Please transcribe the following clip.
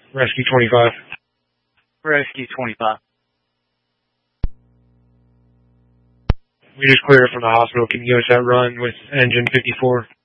Rescue 25. Rescue 25. We just cleared it from the hospital. Can you give us that run with engine 54?